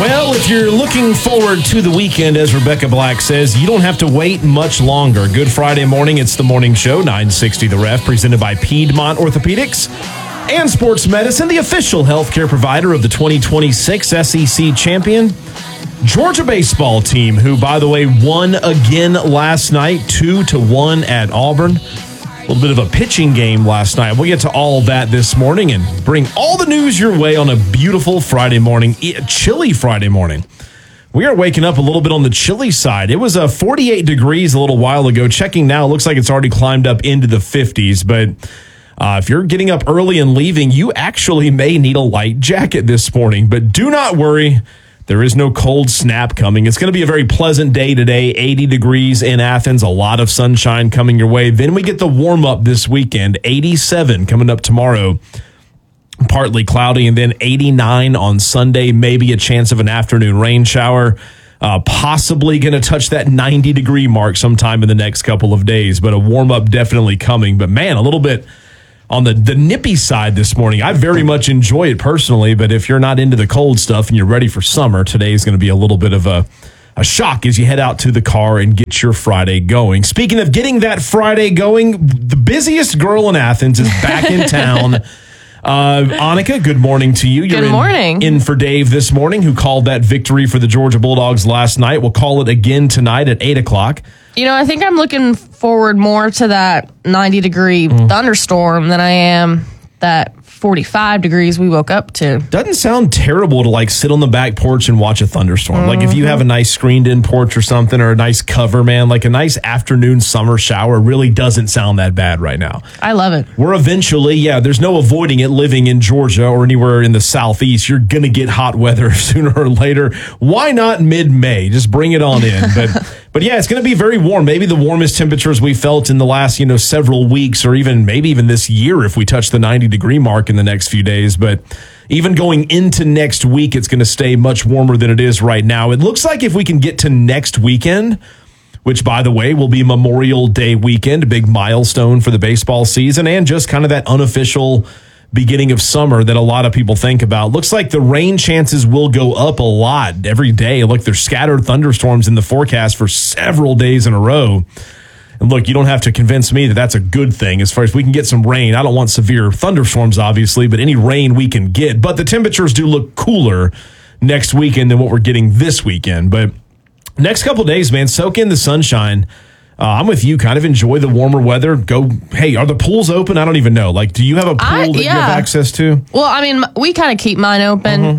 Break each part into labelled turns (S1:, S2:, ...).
S1: Well, if you're looking forward to the weekend, as Rebecca Black says, you don't have to wait much longer. Good Friday morning. It's the morning show, 960 The Ref, presented by Piedmont Orthopedics and Sports Medicine, the official healthcare provider of the 2026 SEC champion Georgia baseball team, who, by the way, won again last night, 2-1 at Auburn. A little bit of a pitching game last night. We'll get to all of that this morning and bring all the news your way on a beautiful Friday morning, chilly Friday morning. We are waking up a little bit on the chilly side. It was 48 degrees a little while ago. Checking now, it looks like it's already climbed up into the 50s. But if you're getting up early and leaving, you actually may need a light jacket this morning. But do not worry. There is no cold snap coming. It's going to be a very pleasant day today, 80 degrees in Athens, a lot of sunshine coming your way. Then we get the warm-up this weekend, 87 coming up tomorrow, partly cloudy, and then 89 on Sunday, maybe a chance of an afternoon rain shower. Possibly going to touch that 90-degree mark sometime in the next couple of days, but a warm-up definitely coming. But, man, a little bit on the nippy side this morning. I very much enjoy it personally, but if you're not into the cold stuff and you're ready for summer, today is going to be a little bit of a shock as you head out to the car and get your Friday going. Speaking of getting that Friday going, the busiest girl in Athens is back in town. Annika, good morning to you.
S2: Good morning.
S1: In for Dave this morning, who called that victory for the Georgia Bulldogs last night. We'll call it again tonight at 8 o'clock.
S2: You know, I think I'm looking forward more to that 90-degree thunderstorm than I am that 45 degrees we woke up to.
S1: Doesn't sound terrible to like sit on the back porch and watch a thunderstorm. Like if you have a nice screened in porch or something, or a nice cover, man, like a nice afternoon summer shower really doesn't sound that bad right now.
S2: I love it.
S1: We're eventually, there's no avoiding it living in Georgia or anywhere in the southeast. You're going to get hot weather sooner or later. Why not mid-May? Just bring it on in. But yeah, it's going to be very warm. Maybe the warmest temperatures we felt in the last, several weeks, or maybe even this year if we touch the 90-degree mark in the next few days. But even going into next week, it's going to stay much warmer than it is right now. It looks like if we can get to next weekend, which, by the way, will be Memorial Day weekend, a big milestone for the baseball season, and just kind of that unofficial beginning of summer that a lot of people think about. Looks like the rain chances will go up a lot every day. Look, there's scattered thunderstorms in the forecast for several days in a row. And look, you don't have to convince me that that's a good thing as far as we can get some rain. I don't want severe thunderstorms, obviously, but any rain we can get. But the temperatures do look cooler next weekend than what we're getting this weekend. But next couple of days, man, soak in the sunshine. I'm with you. Kind of enjoy the warmer weather. Hey, are the pools open? I don't even know. Like, do you have a pool that you have access to?
S2: Well, I mean, we kind of keep mine open,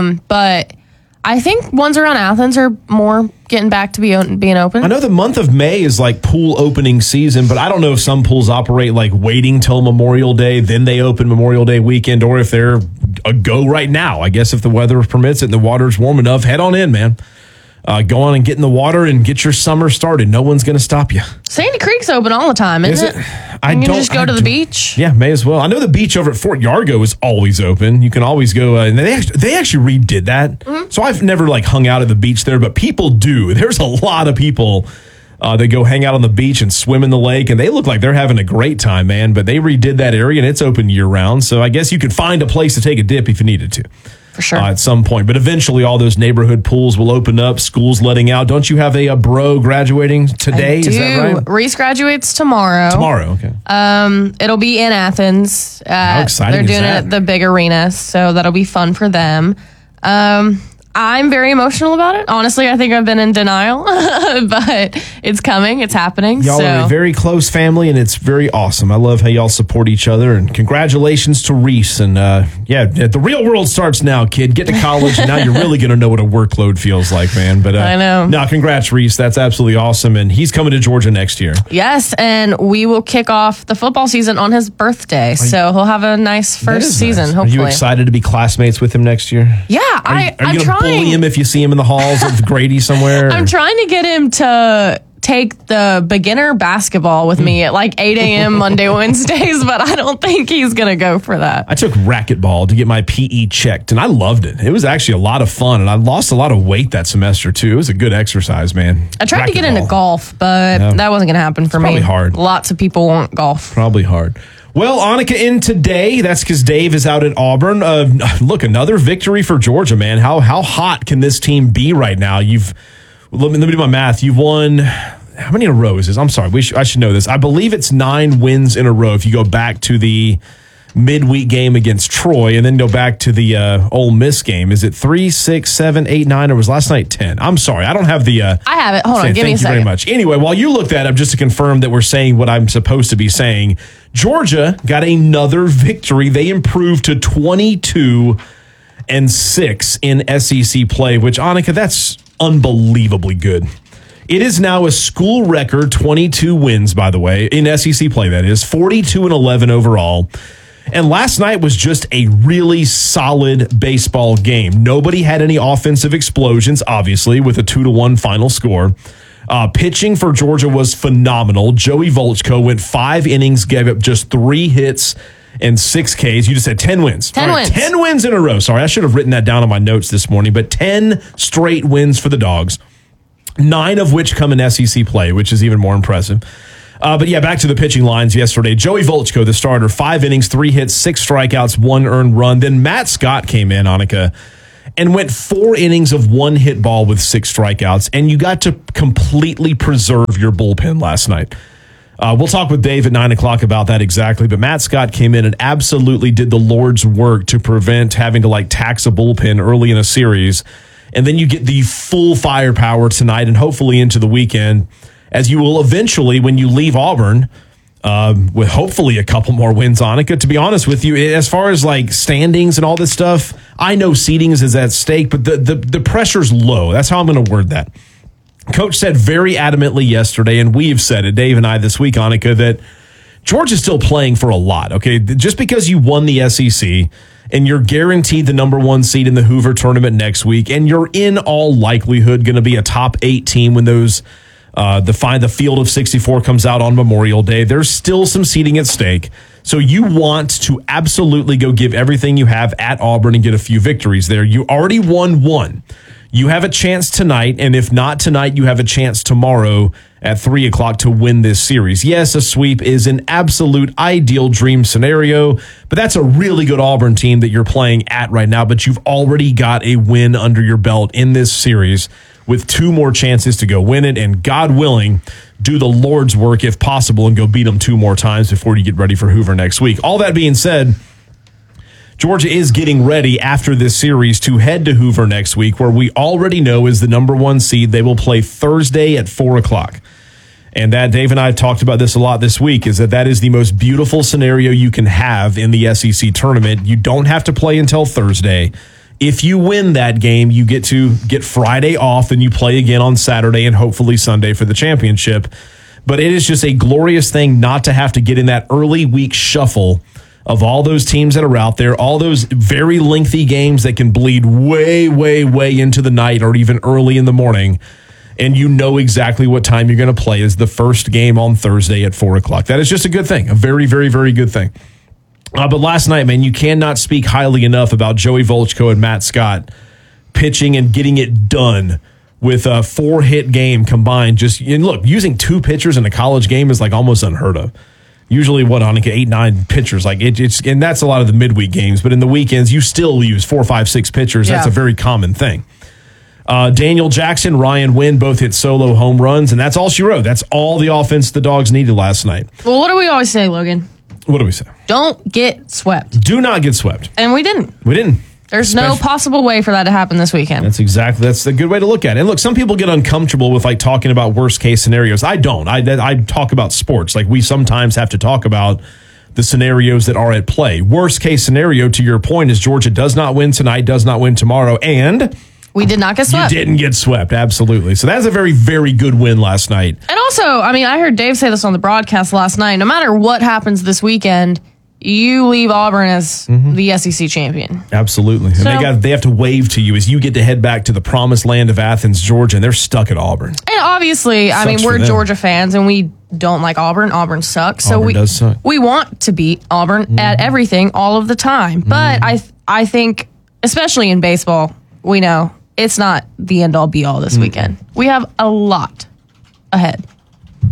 S2: but I think ones around Athens are more getting back to being open.
S1: I know the month of May is like pool opening season, but I don't know if some pools operate like waiting till Memorial Day, then they open Memorial Day weekend, or if they're a go right now. I guess if the weather permits it and the water's warm enough, head on in, man. Go on and get in the water and get your summer started. No one's going to stop you.
S2: Sandy Creek's open all the time, isn't it? You can just go to the beach.
S1: Yeah, may as well. I know the beach over at Fort Yargo is always open. You can always go. And they actually redid that. Mm-hmm. So I've never hung out at the beach there, but people do. There's a lot of people that go hang out on the beach and swim in the lake, and they look like they're having a great time, man. But they redid that area, and it's open year-round. So I guess you could find a place to take a dip if you needed to.
S2: For sure.
S1: At some point. But eventually all those neighborhood pools will open up, schools letting out. Don't you have a bro graduating today?
S2: I do.
S1: Is that right?
S2: Reese graduates tomorrow.
S1: Okay.
S2: It'll be in Athens.
S1: How exciting
S2: They're doing it at the big arena, so that'll be fun for them. I'm very emotional about it. Honestly, I think I've been in denial, but it's coming. It's happening.
S1: Y'all are a very close family, and it's very awesome. I love how y'all support each other, and congratulations to Reese. And the real world starts now, kid. Get to college, and now you're really going to know what a workload feels like, man. But
S2: I know.
S1: No, congrats, Reese. That's absolutely awesome, and he's coming to Georgia next year.
S2: Yes, and we will kick off the football season on his birthday, so he'll have a nice first season,
S1: nice.
S2: hopefully.
S1: Are you excited to be classmates with him next year?
S2: Yeah, I'm trying.
S1: Bully him if you see him in the halls of Grady somewhere?
S2: I'm trying to get him to take the beginner basketball with me at 8 a.m. Monday, Wednesdays, but I don't think he's going to go for that.
S1: I took racquetball to get my PE checked, and I loved it. It was actually a lot of fun, and I lost a lot of weight that semester, too. It was a good exercise, man.
S2: I tried to get into golf, but that wasn't going to happen for me.
S1: Probably hard.
S2: Lots of people want golf.
S1: Probably hard. Well, Annika, in today, that's because Dave is out at Auburn. Look, another victory for Georgia, man. How hot can this team be right now? Let me do my math. You've won, how many in a row is this? I'm sorry, I should know this. I believe it's 9 wins in a row if you go back to the midweek game against Troy and then go back to the Ole Miss game. Is it 3, 6, 7, 8, 9, or was last night 10? I'm sorry, I don't have the...
S2: I have it. Hold on, give me a second. Thank you very much.
S1: Anyway, while you look that up, just to confirm that we're saying what I'm supposed to be saying, Georgia got another victory. They improved to 22-6 in SEC play, which, Annika, that's unbelievably good. It is now a school record 22 wins, by the way, in SEC play, that is, 42-11 overall. And last night was just a really solid baseball game. Nobody had any offensive explosions, obviously, with a 2-1 final score. Pitching for Georgia was phenomenal. Joey Volchko went 5 innings, gave up just 3 hits and 6 Ks. You just said 10 wins.
S2: 10 wins.
S1: 10 wins in a row. Sorry, I should have written that down on my notes this morning, but 10 straight wins for the Dogs, 9 of which come in SEC play, which is even more impressive. But yeah, back to the pitching lines yesterday. Joey Volchko, the starter, 5 innings, 3 hits, 6 strikeouts, 1 earned run. Then Matt Scott came in, Annika, and went 4 innings of 1 hit ball with 6 strikeouts. And you got to completely preserve your bullpen last night. We'll talk with Dave at 9 o'clock about that exactly. But Matt Scott came in and absolutely did the Lord's work to prevent having to tax a bullpen early in a series. And then you get the full firepower tonight and hopefully into the weekend, as you will eventually, when you leave Auburn, with hopefully a couple more wins, Annika. To be honest with you, as far as standings and all this stuff, I know seedings is at stake, but the pressure's low. That's how I'm going to word that. Coach said very adamantly yesterday, and we've said it, Dave and I this week, Annika, that Georgia's still playing for a lot, okay? Just because you won the SEC and you're guaranteed the number 1 seed in the Hoover tournament next week, and you're in all likelihood going to be a top 8 team when those... the field of 64 comes out on Memorial Day. There's still some seeding at stake. So you want to absolutely go give everything you have at Auburn and get a few victories there. You already won 1. You have a chance tonight, and if not tonight, you have a chance tomorrow at 3 o'clock to win this series. Yes, a sweep is an absolute ideal dream scenario, but that's a really good Auburn team that you're playing at right now, but you've already got a win under your belt in this series, with 2 more chances to go win it, and God willing, do the Lord's work if possible and go beat them 2 more times before you get ready for Hoover next week. All that being said, Georgia is getting ready after this series to head to Hoover next week, where we already know is the number 1 seed. They will play Thursday at 4 o'clock. And that, Dave and I have talked about this a lot this week, is that is the most beautiful scenario you can have in the SEC tournament. You don't have to play until Thursday. If you win that game, you get to get Friday off and you play again on Saturday and hopefully Sunday for the championship. But it is just a glorious thing not to have to get in that early week shuffle of all those teams that are out there, all those very lengthy games that can bleed way, way, way into the night or even early in the morning. And you know exactly what time you're going to play is the first game on Thursday at 4 o'clock. That is just a good thing, a very, very, very good thing. But last night, man, you cannot speak highly enough about Joey Volchko and Matt Scott pitching and getting it done with a 4-hit game combined. Look, using 2 pitchers in a college game is almost unheard of. Usually, Annika, 8, 9 pitchers. And that's a lot of the midweek games. But in the weekends, you still use 4, 5, 6 pitchers. Yeah. That's a very common thing. Daniel Jackson, Ryan Wynn both hit solo home runs, and that's all she wrote. That's all the offense the Dogs needed last night.
S2: Well, what do we always say, Logan?
S1: What do we say?
S2: Don't get swept.
S1: Do not get swept.
S2: And we didn't. There's no possible way for that to happen this weekend. That's
S1: a good way to look at it. And look, some people get uncomfortable with talking about worst case scenarios. I don't. I talk about sports. We sometimes have to talk about the scenarios that are at play. Worst case scenario, to your point, is Georgia does not win tonight, does not win tomorrow, and
S2: we did not get swept.
S1: You didn't get swept, absolutely. So that's a very, very good win last night.
S2: And also, I heard Dave say this on the broadcast last night. No matter what happens this weekend, you leave Auburn as the SEC champion.
S1: Absolutely. And they have to wave to you as you get to head back to the promised land of Athens, Georgia, and they're stuck at Auburn.
S2: And obviously, we're Georgia fans, and we don't like Auburn. Auburn sucks. So
S1: Auburn does suck.
S2: We want to beat Auburn at everything all of the time. But I think, especially in baseball, we know it's not the end-all, be-all this weekend. We have a lot ahead.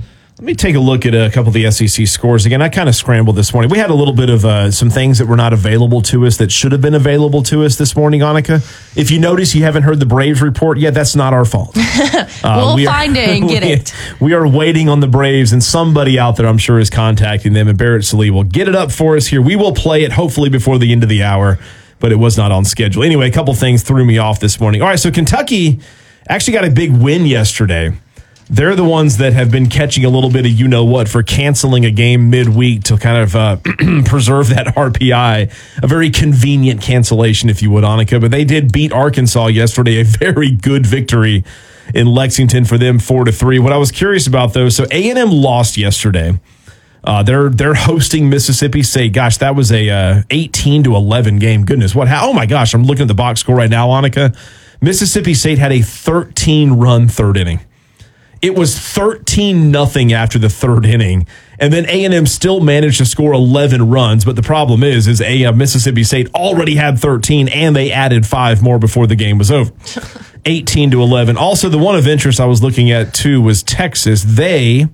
S1: Let me take a look at a couple of the SEC scores again. I kind of scrambled this morning. We had a little bit of some things that were not available to us that should have been available to us this morning, Annika. If you notice you haven't heard the Braves report yet, that's not our fault.
S2: We'll find it and get it.
S1: We are waiting on the Braves, and somebody out there, I'm sure, is contacting them, and Barrett Sallee will get it up for us here. We will play it hopefully before the end of the hour, but it was not on schedule. Anyway, a couple things threw me off this morning. All right, so Kentucky actually got a big win yesterday. They're the ones that have been catching a little bit of you-know-what for canceling a game midweek to kind of preserve that RPI. A very convenient cancellation, if you would, Annika. But they did beat Arkansas yesterday, a very good victory in Lexington for them, 4-3. What I was curious about, though, so A&M lost yesterday. They're hosting Mississippi State. Gosh, that was a 18-11 game. Goodness, oh my gosh, I'm looking at the box score right now, Annika. Mississippi State had a 13-run third inning. It was 13-0 after the third inning, and then A&M still managed to score 11 runs. But the problem is Mississippi State already had 13, and they added 5 more before the game was over. 18-11. Also, the one of interest I was looking at too was Texas. They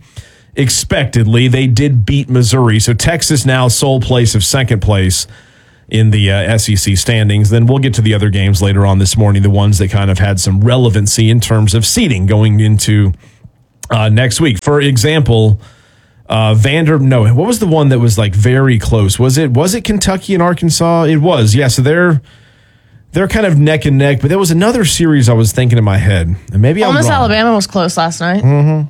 S1: did beat Missouri, so Texas now sole place of second place in the SEC standings. Then we'll get to the other games later on this morning, the ones that kind of had some relevancy in terms of seeding going into next week. For example, what was the one that was like very close? Was it Kentucky and Arkansas? It was, yeah. So they're kind of neck and neck, but there was another series I was thinking in my head, and maybe
S2: Ole Miss Alabama was close last night.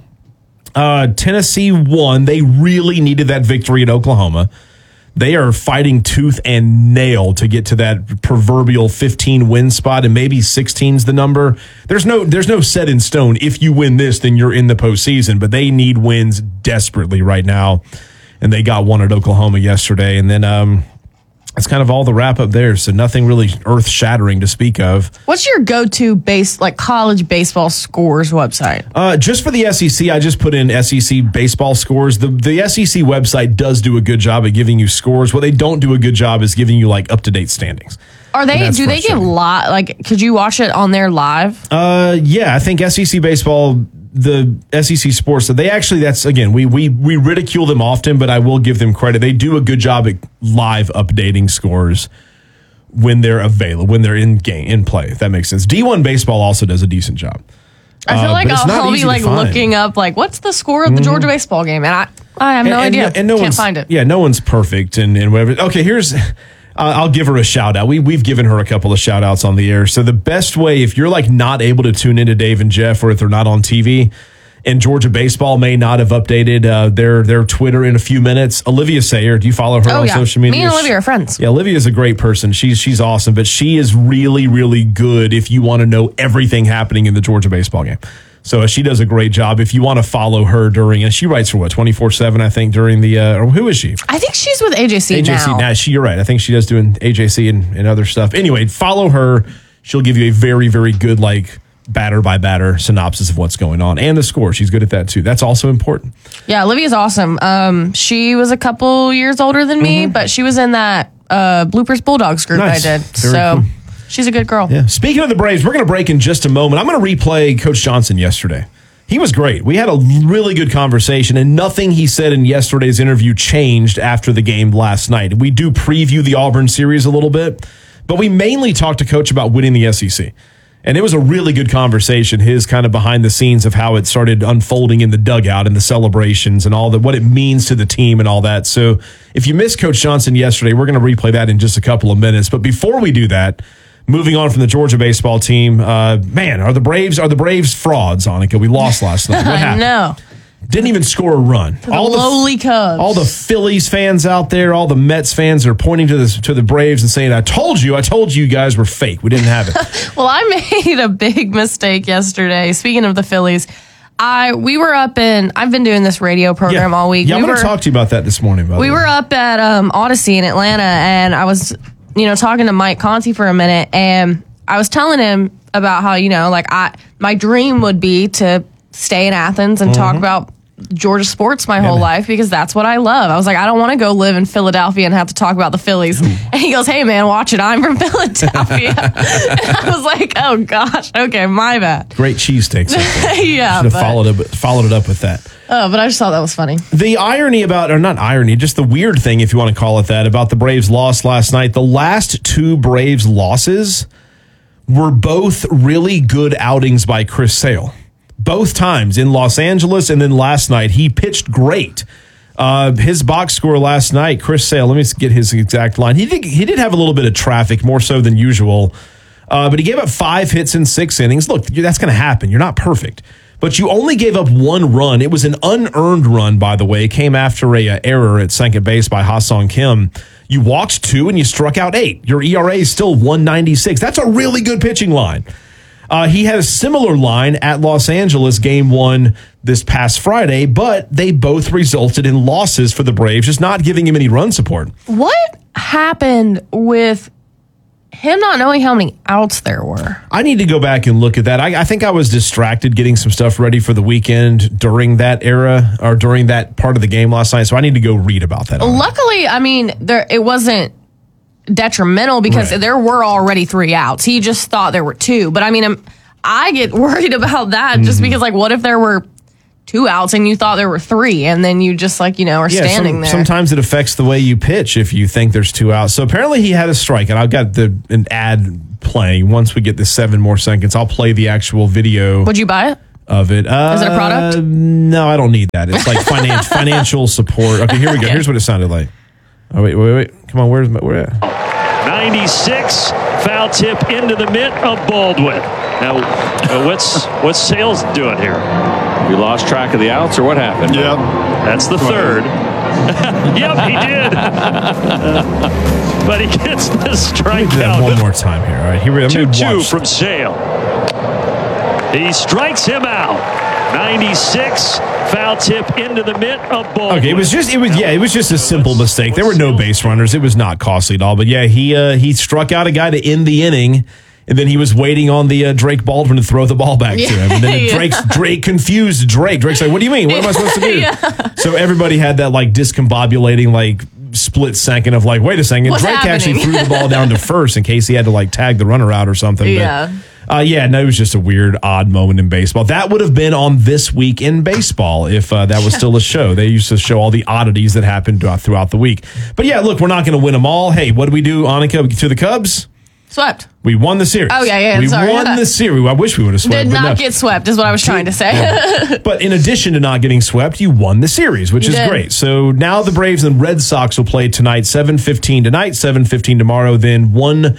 S1: Mm-hmm. Tennessee won. They really needed that victory in Oklahoma. They are fighting tooth and nail to get to that proverbial 15-win spot, and maybe 16's the number. There's no set in stone. If you win this, then you're in the postseason, but they need wins desperately right now, and they got one at Oklahoma yesterday. And then that's kind of all the wrap up there, so nothing really earth-shattering to speak of.
S2: What's your go-to college baseball scores website?
S1: Just for the SEC, I just put in SEC baseball scores. The SEC website does do a good job at giving you scores. What they don't do a good job is giving you like up-to-date standings.
S2: Do they give could you watch it on there live?
S1: Yeah, I think SEC baseball, the SEC sports, that's again, we ridicule them often, but I will give them credit. They do a good job at live updating scores when they're available, when they're in play, if that makes sense. D1 baseball also does a decent job.
S2: I feel like I'll be like looking up like what's the score of the Georgia baseball game, and I have no idea. And can't find it.
S1: Yeah, no one's perfect and whatever. Okay, here's I'll give her a shout out. We've given her a couple of shout outs on the air. So the best way, if you're like not able to tune into Dave and Jeff, or if they're not on TV, and Georgia baseball may not have updated their Twitter in a few minutes, Olivia Sayer, do you follow her on social media?
S2: Me and Olivia are friends.
S1: Yeah, Olivia is a great person. She's awesome, but she is really, really good if you want to know everything happening in the Georgia baseball game. So she does a great job. If you want to follow her and she writes for 24/7, I think, during the, or who is she?
S2: I think she's with AJC now.
S1: You're right. I think she does doing AJC and other stuff. Anyway, follow her. She'll give you a very, very good, like, batter by batter synopsis of what's going on and the score. She's good at that too. That's also important.
S2: Yeah, Olivia's awesome. She was a couple years older than me, but she was in that Bloopers Bulldogs group I did. Very cool. She's a good girl.
S1: Yeah. Speaking of the Braves, we're going to break in just a moment. I'm going to replay Coach Johnson yesterday. He was great. We had a really good conversation, and nothing he said in yesterday's interview changed after the game last night. We do preview the Auburn series a little bit, but we mainly talked to Coach about winning the SEC. And it was a really good conversation, his kind of behind the scenes of how it started unfolding in the dugout and the celebrations and all that, what it means to the team and all that. So if you missed Coach Johnson yesterday, we're going to replay that in just a couple of minutes. But before we do that, moving on from the Georgia baseball team, are the Braves frauds, Annika? We lost last night. What happened?
S2: No.
S1: Didn't even score a run.
S2: All the lowly Cubs.
S1: All the Phillies fans out there, all the Mets fans are pointing to the Braves and saying, I told you guys were fake. We didn't have it.
S2: Well, I made a big mistake yesterday. Speaking of the Phillies, I've been doing this radio program all week.
S1: Yeah, I'm going to talk to you about that this morning.
S2: We were up at Odyssey in Atlanta, and I was talking to Mike Conti for a minute, and I was telling him about how, my dream would be to stay in Athens and talk about Georgia sports my whole life because that's what I love. I was like, I don't want to go live in Philadelphia and have to talk about the Phillies. And he goes, hey, man, watch it. I'm from Philadelphia. And I was like, oh, gosh. Okay, my bad.
S1: Great cheesesteaks.
S2: Yeah.
S1: Should have followed it up with that.
S2: Oh, but I just thought that was funny.
S1: The irony about, or not irony, just the weird thing, if you want to call it that, about the Braves' loss last night, the last two Braves losses were both really good outings by Chris Sale. Both times in Los Angeles, and then last night he pitched great. His box score last night, Chris Sale, let me get his exact line. He did have a little bit of traffic, more so than usual, but he gave up 5 hits in 6 innings. Look, that's going to happen. You're not perfect. But you only gave up 1 run. It was an unearned run, by the way. It came after a error at second base by Ha-Sung Kim. You walked 2 and you struck out 8. Your ERA is still 1.96. That's a really good pitching line. He had a similar line at Los Angeles game 1 this past Friday, but they both resulted in losses for the Braves, just not giving him any run support.
S2: What happened with him not knowing how many outs there were?
S1: I need to go back and look at that. I think I was distracted getting some stuff ready for the weekend during that era or during that part of the game last night, so I need to go read about that.
S2: Luckily, I mean, it wasn't detrimental because there were already 3 outs. He just thought there were 2. But I mean, I get worried about that just because, like, what if there were 2 outs and you thought there were 3 and then you just, like, are standing there?
S1: Sometimes it affects the way you pitch if you think there's 2 outs. So apparently he had a strike, and I've got an ad playing. Once we get the 7 more seconds, I'll play the actual video.
S2: Would you buy it?
S1: Of it.
S2: Is it a product?
S1: No, I don't need that. It's like financial support. Okay, here we go. Here's what it sounded like. Oh, wait. Come on, where at?
S3: 96, foul tip into the mitt of Baldwin. Now, what's Sales doing here?
S4: You lost track of the outs, or what happened?
S3: Yep. That's the third. Yep, he did. But he gets the strikeout.
S1: One more time here. All right, here we go.
S3: 2-2 from Sale. He strikes him out. 96, foul tip into the mitt of Baldwin.
S1: Okay, it was just a simple mistake. There were no base runners. It was not costly at all. But yeah, he struck out a guy to end the inning, and then he was waiting on the Drake Baldwin to throw the ball back to him. And then Drake confused Drake. Drake's like, "What do you mean? What am I supposed to do?" So everybody had that like discombobulating like split second of like, wait a second.
S2: What's
S1: Drake
S2: happening?
S1: actually threw the ball down to first in case he had to like tag the runner out or something.
S2: Yeah.
S1: But, it was just a weird, odd moment in baseball. That would have been on This Week in Baseball if that was still a show. They used to show all the oddities that happened throughout the week. But yeah, look, we're not going to win them all. Hey, what did we do, Annika, to the Cubs?
S2: Swept.
S1: We won the series.
S2: Oh, yeah,
S1: We
S2: sorry.
S1: won the series. I wish we would have swept.
S2: Did not get swept is what I was trying to say.
S1: Yeah. But in addition to not getting swept, you won the series, which is great. So now the Braves and Red Sox will play tonight, 7:15 tonight, 7:15 tomorrow, then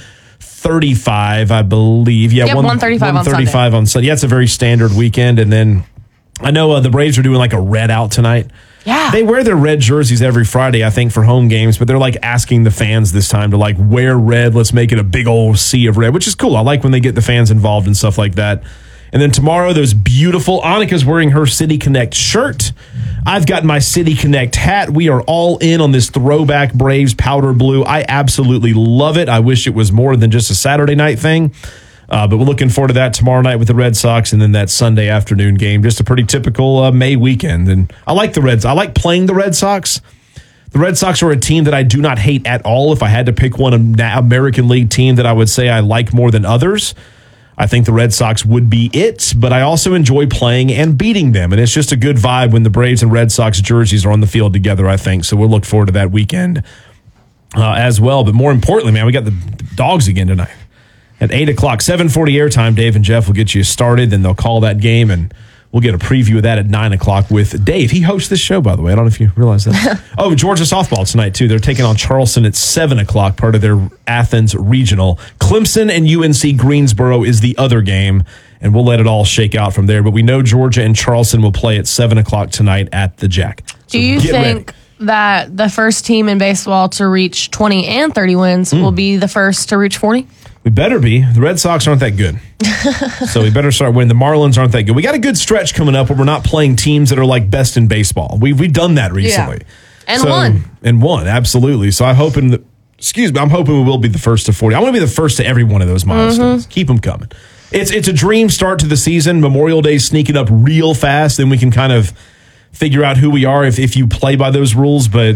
S1: 1:35, I believe. Yeah,
S2: 1:35 on Sunday.
S1: 1:35 on Sunday. Yeah, it's a very standard weekend. And then I know the Braves are doing like a red out tonight.
S2: Yeah.
S1: They wear their red jerseys every Friday, I think, for home games, but they're like asking the fans this time to like wear red. Let's make it a big old sea of red, which is cool. I like when they get the fans involved and stuff like that. And then tomorrow, there's beautiful. Annika's wearing her City Connect shirt. I've got my City Connect hat. We are all in on this throwback Braves powder blue. I absolutely love it. I wish it was more than just a Saturday night thing. But we're looking forward to that tomorrow night with the Red Sox and then that Sunday afternoon game. Just a pretty typical May weekend. And I like the Reds. I like playing the Red Sox. The Red Sox are a team that I do not hate at all. If I had to pick one American League team that I would say I like more than others, I think the Red Sox would be it. But I also enjoy playing and beating them. And it's just a good vibe when the Braves and Red Sox jerseys are on the field together, I think. So we'll look forward to that weekend as well. But more importantly, man, we got the Dogs again tonight. At 8 o'clock, 7:40 airtime, Dave and Jeff will get you started. Then they'll call that game, and we'll get a preview of that at 9 o'clock with Dave. He hosts this show, by the way. I don't know if you realize that. Oh, Georgia softball tonight, too. They're taking on Charleston at 7 o'clock, part of their Athens regional. Clemson and UNC Greensboro is the other game, and we'll let it all shake out from there. But we know Georgia and Charleston will play at 7 o'clock tonight at the Jack.
S2: So do you think that the first team in baseball to reach 20 and 30 wins will be the first to reach 40?
S1: We better be. The Red Sox aren't that good. So we better start winning. The Marlins aren't that good. We got a good stretch coming up where we're not playing teams that are like best in baseball. We've done that recently.
S2: Yeah.
S1: And won, absolutely. So I'm hoping we will be the first to 40. I want to be the first to every one of those milestones. Keep them coming. It's a dream start to the season. Memorial Day sneaking up real fast. Then we can kind of figure out who we are if you play by those rules. But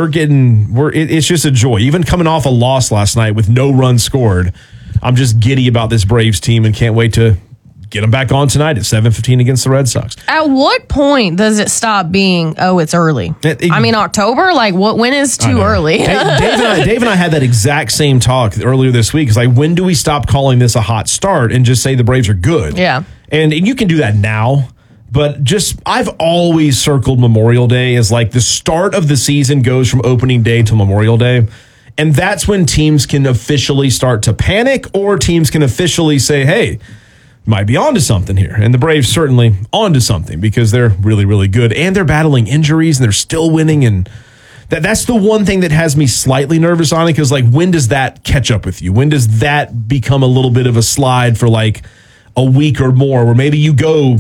S1: it's just a joy. Even coming off a loss last night with no runs scored, I'm just giddy about this Braves team and can't wait to get them back on tonight at 7:15 against the Red Sox.
S2: At what point does it stop being, it's early? October? Like, when is too early?
S1: Dave and I had that exact same talk earlier this week. It's like, when do we stop calling this a hot start and just say the Braves are good?
S2: Yeah.
S1: And you can do that now. But I've always circled Memorial Day as like the start of the season goes from opening day to Memorial Day. And that's when teams can officially start to panic, or teams can officially say, hey, might be onto something here. And the Braves certainly onto something because they're really, really good. And they're battling injuries and they're still winning. And that's the one thing that has me slightly nervous on it, because like, when does that catch up with you? When does that become a little bit of a slide for like a week or more, where maybe you go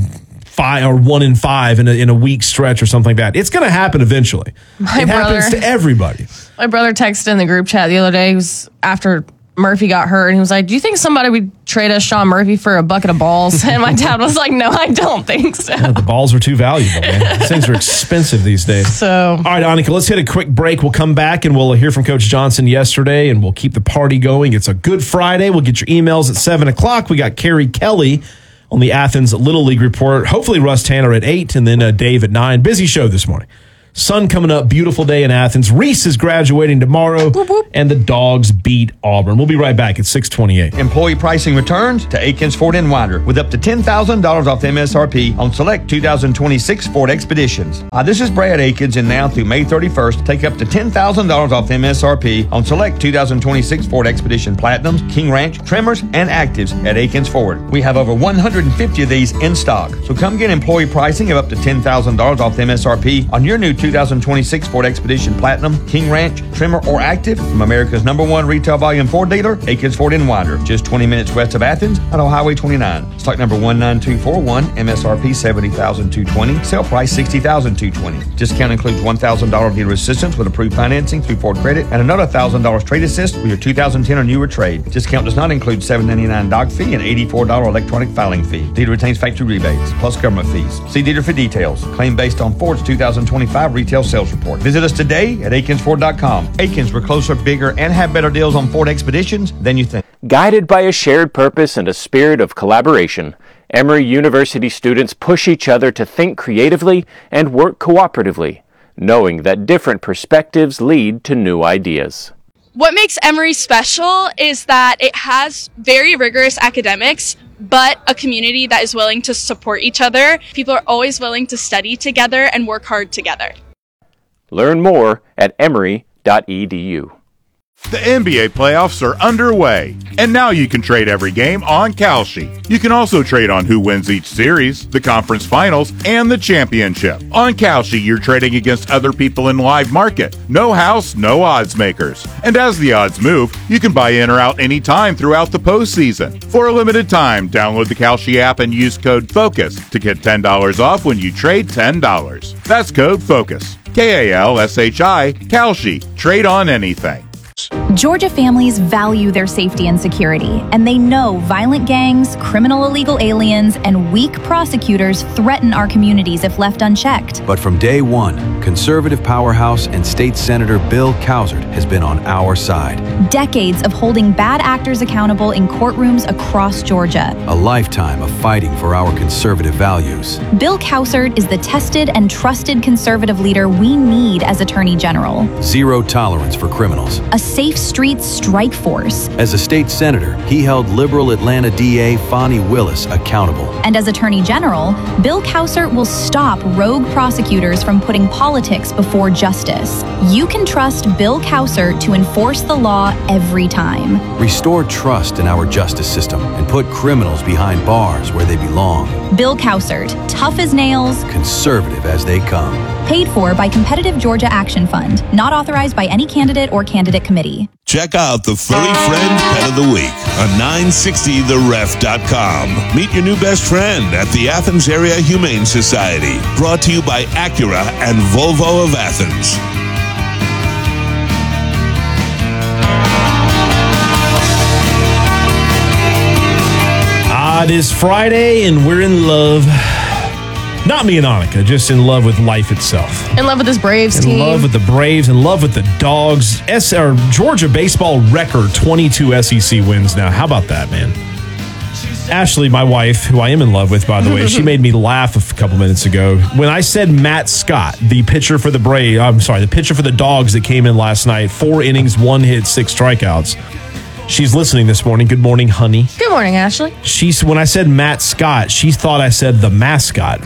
S1: 1-5 in a week stretch or something like that? It's going to happen eventually. It happens to everybody.
S2: My brother texted in the group chat the other day. He was after Murphy got hurt, and he was like, do you think somebody would trade us Sean Murphy for a bucket of balls? And my dad was like, no, I don't think so.
S1: Yeah, the balls are too valuable, man. These things are expensive these days.
S2: So,
S1: all right, Annika, let's hit a quick break. We'll come back and we'll hear from Coach Johnson yesterday, and we'll keep the party going. It's a good Friday. We'll get your emails at 7 o'clock. We got Carrie Kelly on the Athens Little League report. Hopefully Russ Tanner at 8, and then Dave at 9. Busy show this morning. Sun coming up, beautiful day in Athens. Reese is graduating tomorrow, whoop, whoop. And the Dogs beat Auburn. We'll be right back at 6:28.
S5: Employee pricing returns to Aikens Ford and Winder with up to $10,000 off MSRP on select 2026 Ford Expeditions. This is Brad Aikens, and now through May 31st, take up to $10,000 off MSRP on select 2026 Ford Expedition Platinums, King Ranch, Tremors, and Actives at Aikens Ford. We have over 150 of these in stock. So come get employee pricing of up to $10,000 off MSRP on your new 2026 Ford Expedition Platinum, King Ranch, Tremor, or Active from America's #1 retail volume Ford dealer, Aikens Ford in Winder, just 20 minutes west of Athens on Highway 29. Stock number 19241, MSRP $70,220, sale price $60,220. Discount includes $1,000 dealer assistance with approved financing through Ford Credit and another $1,000 trade assist with your 2010 or newer trade. Discount does not include $7.99 doc fee and $84 electronic filing fee. Dealer retains factory rebates plus government fees. See dealer for details. Claim based on Ford's 2025 retail sales report. Visit us today at AikensFord.com. Aikens, we're closer, bigger, and have better deals on Ford Expeditions than you think.
S6: Guided by a shared purpose and a spirit of collaboration, Emory University students push each other to think creatively and work cooperatively, knowing that different perspectives lead to new ideas.
S7: What makes Emory special is that it has very rigorous academics, but a community that is willing to support each other. People are always willing to study together and work hard together.
S6: Learn more at emory.edu.
S8: The NBA playoffs are underway, and now you can trade every game on Kalshi. You can also trade on who wins each series, the conference finals, and the championship. On Kalshi, you're trading against other people in live market. No house, no odds makers. And as the odds move, you can buy in or out anytime throughout the postseason. For a limited time, download the Kalshi app and use code FOCUS to get $10 off when you trade $10. That's code FOCUS. Kalshi, Kalshi. Trade on anything.
S9: Georgia families value their safety and security, and they know violent gangs, criminal illegal aliens, and weak prosecutors threaten our communities if left unchecked.
S10: But from day one, conservative powerhouse and State Senator Bill Cowsert has been on our side.
S9: Decades of holding bad actors accountable in courtrooms across Georgia.
S10: A lifetime of fighting for our conservative values.
S9: Bill Cowsert is the tested and trusted conservative leader we need as Attorney General.
S10: Zero tolerance for criminals.
S9: A safe streets strike force.
S10: As a state senator, he held liberal Atlanta DA Fani Willis accountable.
S9: And as Attorney General, Bill Cowsert will stop rogue prosecutors from putting politics before justice. You can trust Bill Cowsert to enforce the law every time.
S10: Restore trust in our justice system and put criminals behind bars where they belong.
S9: Bill Cowsert, tough as nails,
S10: conservative as they come.
S9: Paid for by Competitive Georgia Action Fund. Not authorized by any candidate or candidate committee.
S11: Check out the Furry Friend Pet of the Week on 960theref.com. Meet your new best friend at the Athens Area Humane Society. Brought to you by Acura and Volvo of Athens.
S1: It is Friday and we're in love. Not me and Annika, just in love with life itself.
S2: In love with this Braves team.
S1: In love with the Braves, in love with the Dogs. Georgia baseball record 22 SEC wins now. How about that, man? Ashley, my wife, who I am in love with, by the way, she made me laugh a couple minutes ago. When I said Matt Scott, the pitcher for the pitcher for the Dogs that came in last night, 4 innings, 1 hit, 6 strikeouts. She's listening this morning. Good morning, honey.
S2: Good morning, Ashley.
S1: When I said Matt Scott, she thought I said the mascot.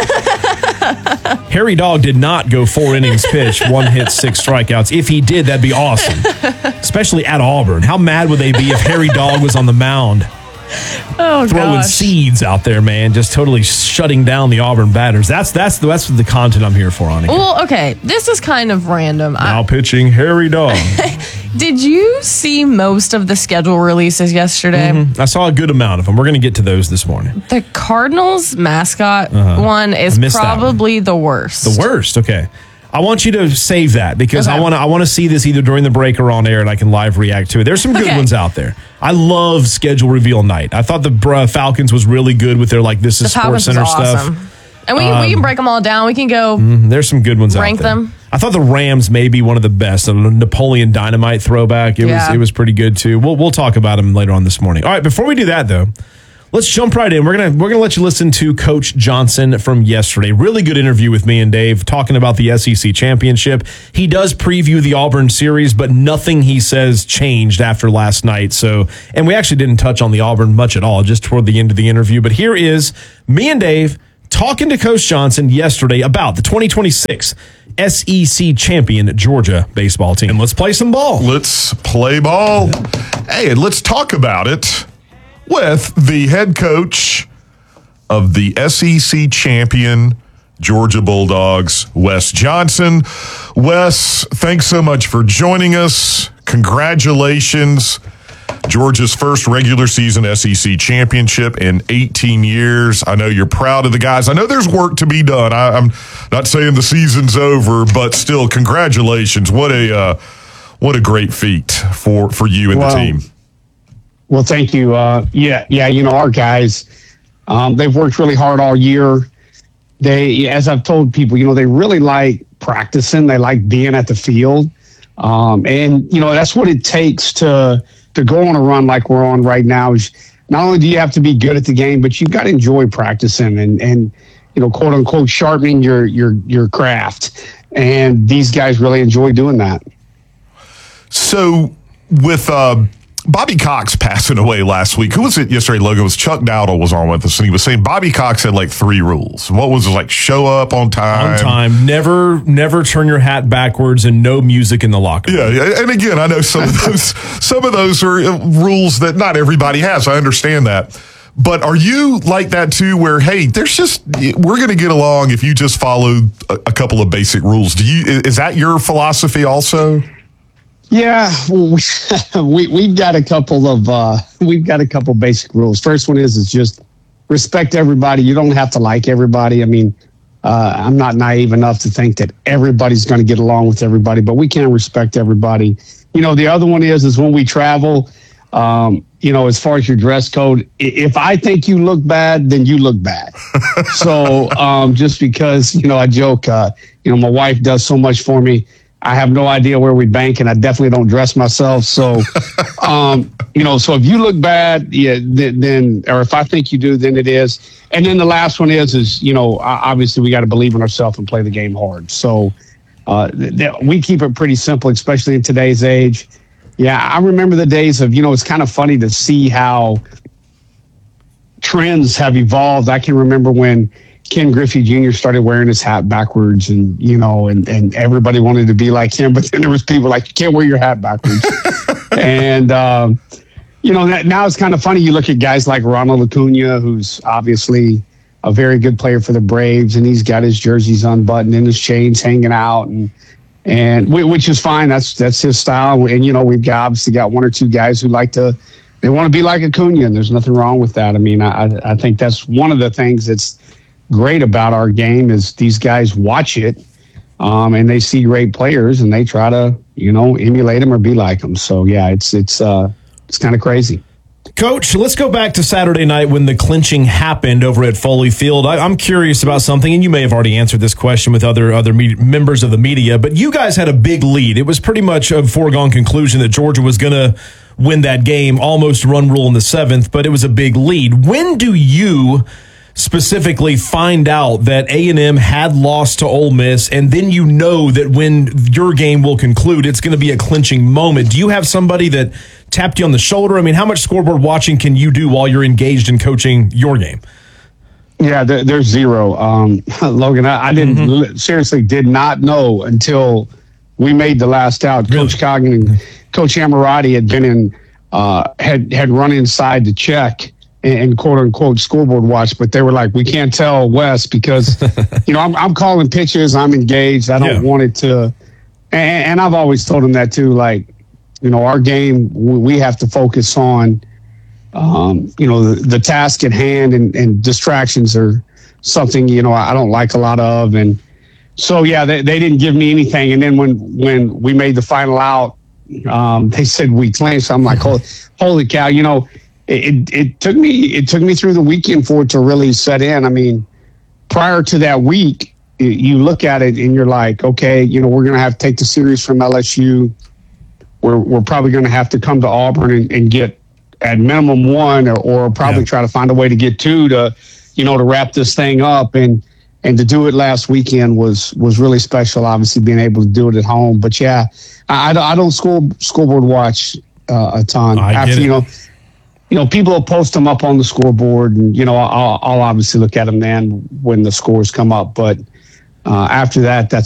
S1: Harry Dog did not go 4 innings pitched, 1 hit, 6 strikeouts. If he did, that'd be awesome. Especially at Auburn. How mad would they be if Harry Dog was on the mound?
S2: Oh,
S1: throwing seeds out there, man, just totally shutting down the Auburn batters. That's the content I'm here for, Annika.
S2: Well, okay, this is kind of random.
S1: Now pitching Harry Dog.
S2: Did you see most of the schedule releases yesterday?
S1: Mm-hmm. I saw a good amount of them. We're going to get to those this morning.
S2: The Cardinals mascot one is probably the worst.
S1: The worst? Okay. I want you to save that because I want to see this either during the break or on air, and I can live react to it. There's some good ones out there. I love schedule reveal night. I thought the Falcons was really good with their This is Sports Center stuff.
S2: And we can break them all down. We can go.
S1: There's some good ones
S2: rank
S1: out there.
S2: Them.
S1: I thought the Rams may be one of the best. A Napoleon Dynamite throwback. It was pretty good too. We'll talk about them later on this morning. All right, before we do that though, let's jump right in. We're gonna let you listen to Coach Johnson from yesterday. Really good interview with me and Dave talking about the SEC championship. He does preview the Auburn series, but nothing he says changed after last night. So, and we actually didn't touch on the Auburn much at all, just toward the end of the interview. But here is me and Dave talking to Coach Johnson yesterday about the 2026 SEC champion Georgia baseball team. And let's play some ball.
S12: Let's play ball. Hey, and let's talk about it with the head coach of the SEC champion Georgia Bulldogs, Wes Johnson. Wes, thanks so much for joining us. Congratulations. Georgia's first regular season SEC championship in 18 years. I know you're proud of the guys. I know there's work to be done. I'm not saying the season's over, but still, congratulations. What a great feat for you and the team.
S13: Well, thank you. Our guys, they've worked really hard all year. They, as I've told people, they really like practicing. They like being at the field. And that's what it takes to go on a run like we're on right now. Is not only do you have to be good at the game, but you've got to enjoy practicing and quote unquote, sharpening your craft. And these guys really enjoy doing that.
S12: So with, Bobby Cox passing away last week. Who was it yesterday, Logan? It was Chuck Dowdle was on with us, and he was saying Bobby Cox had 3 rules. What was it, show up on time?
S1: On time. Never turn your hat backwards, and no music in the locker room.
S12: Yeah, and again, I know some of those are rules that not everybody has. I understand that. But are you like that too, where, hey, we're going to get along if you just follow a couple of basic rules? Is that your philosophy also?
S13: Yeah, we've got a couple of basic rules. First one is just respect everybody. You don't have to like everybody. I mean, I'm not naive enough to think that everybody's going to get along with everybody, but we can respect everybody. The other one is when we travel, as far as your dress code, if I think you look bad, then you look bad. So just because, I joke, my wife does so much for me. I have no idea where we bank, and I definitely don't dress myself. So, so if you look bad, then, or if I think you do, then it is. And then the last one is obviously we got to believe in ourselves and play the game hard. So, we keep it pretty simple, especially in today's age. Yeah, I remember the days of, it's kind of funny to see how trends have evolved. I can remember when Ken Griffey Jr. started wearing his hat backwards and everybody wanted to be like him. But then there was people like, you can't wear your hat backwards. And, now it's kind of funny. You look at guys like Ronald Acuna, who's obviously a very good player for the Braves, and he's got his jerseys unbuttoned and his chains hanging out and which is fine. That's his style. And, we've obviously got 1 or 2 guys who they want to be like Acuna, and there's nothing wrong with that. I mean, I think that's one of the things that's great about our game is these guys watch it and they see great players and they try to emulate them or be like them. So yeah, it's kind of crazy.
S1: Coach, let's go back to Saturday night when the clinching happened over at Foley Field. I'm curious about something, and you may have already answered this question with other members of the media, but you guys had a big lead. It was pretty much a foregone conclusion that Georgia was going to win that game, almost run rule in the 7th, but it was a big lead. When do you specifically find out that A&M had lost to Ole Miss, and then you know that when your game will conclude, it's going to be a clinching moment? Do you have somebody that tapped you on the shoulder? I mean, how much scoreboard watching can you do while you're engaged in coaching your game?
S13: Yeah, there's zero. Logan, I didn't seriously did not know until we made the last out.
S1: Really?
S13: Coach Coggan and Coach Amorati had been in, had run inside to check and quote unquote scoreboard watch, but they were like, we can't tell Wes because, I'm calling pitches. I'm engaged. I don't want it to. And I've always told him that too. Like, our game, we have to focus on, the task at hand, and distractions are something, I don't like a lot of. And so, they didn't give me anything. And then when we made the final out, they said we clinched. I'm like, holy cow, It took me through the weekend for it to really set in. I mean, prior to that week, you look at it and you're like, okay, we're going to have to take the series from LSU. We're probably going to have to come to Auburn and get at minimum 1 or probably try to find a way to get 2 to wrap this thing up. And to do it last weekend was really special, obviously being able to do it at home. But I don't scoreboard watch a ton. People will post them up on the scoreboard, and I'll obviously look at them then when the scores come up. But after that,